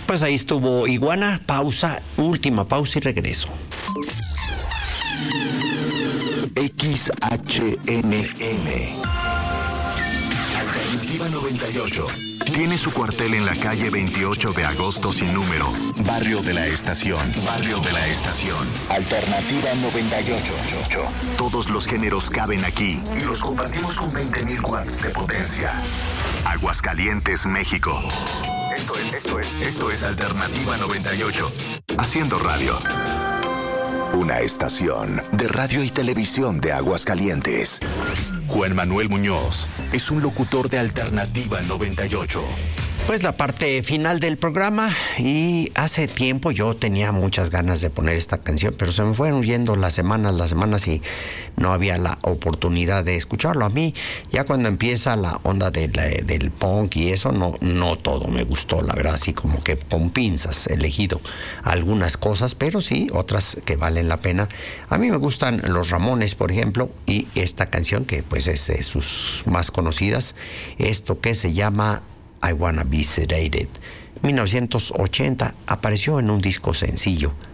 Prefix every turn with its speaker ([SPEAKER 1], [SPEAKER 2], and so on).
[SPEAKER 1] Pues ahí estuvo Iguana, pausa, última pausa y regreso.
[SPEAKER 2] XHNN Alternativa 98 tiene su cuartel en la calle 28 de agosto sin número, Barrio de la Estación. Barrio de la Estación. Alternativa 98. Todos los géneros caben aquí y los compartimos con 20.000 watts de potencia. Aguascalientes, México. Esto es Alternativa 98. Haciendo radio. Una estación de radio y televisión de Aguascalientes. Juan Manuel Muñoz es un locutor de Alternativa 98.
[SPEAKER 1] Pues la parte final del programa, y hace tiempo yo tenía muchas ganas de poner esta canción, pero se me fueron yendo las semanas y no había la oportunidad de escucharlo. A mí ya cuando empieza la onda del punk y eso, no todo me gustó, la verdad, así como que con pinzas he elegido algunas cosas, pero sí otras que valen la pena. A mí me gustan los Ramones, por ejemplo, y esta canción que pues es de sus más conocidas, esto que se llama I Wanna Be Sedated. 1980 apareció en un disco sencillo